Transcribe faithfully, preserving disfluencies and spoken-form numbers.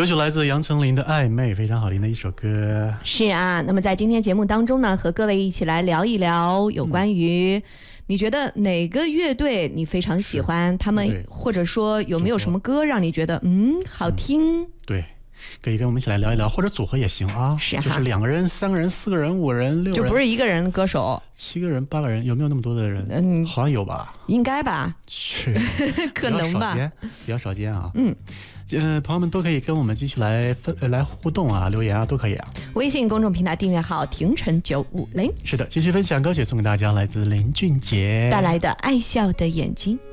歌曲来自杨丞琳的《暧昧》，非常好听的一首歌。 是啊，那么在今天节目当中呢，和各位一起来聊一聊有关于、嗯、你觉得哪个乐队你非常喜欢，他们或者说有没有什么歌让你觉得嗯好听、 嗯、对，可以跟我们一起来聊一聊，或者组合也行啊。 是哈， 就是两个人、三个人、四个人、五人、六人， 就不是一个人歌手， 七个人、八个人，有没有那么多的人？嗯，好像有吧？ 应该吧？ 是， 可能吧？ 比较少见啊。 嗯。 呃，朋友们都可以跟我们继续来分、呃、来互动啊，留言啊，都可以啊。 微信公众平台订阅号廷晨九五零。 是的，继续分享歌曲送给大家，来自林俊杰带来的《爱笑的眼睛》。